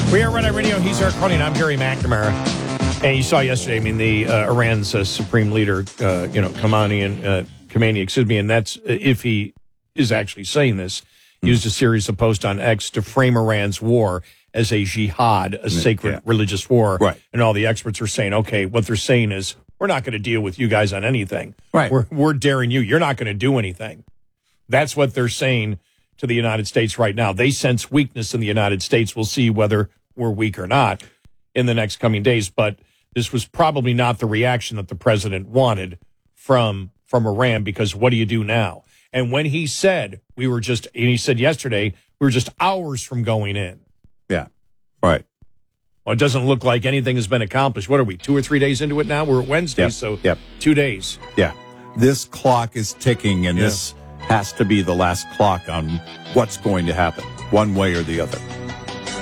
We are Red Eye Radio. He's Eric Carney, and I'm Gary McNamara. And you saw yesterday, the Iran's supreme leader, Khamenei, excuse me, and that's, if he is actually saying this, used a series of posts on X to frame Iran's war as a jihad, a sacred religious war. Right. And all the experts are saying, okay, what they're saying is, we're not going to deal with you guys on anything. Right. We're daring you. You're not going to do anything. That's what they're saying to the United States right now. They sense weakness in the United States. We'll see whether we're weak or not in the next coming days. But this was probably not the reaction that the president wanted from Iran, because what do you do now? And when he said he said yesterday, we were just hours from going in. Yeah. Right. Well, it doesn't look like anything has been accomplished. What are we, 2 or 3 days into it now? We're at Wednesday, so 2 days. Yeah. This clock is ticking, and this has to be the last clock on what's going to happen, one way or the other.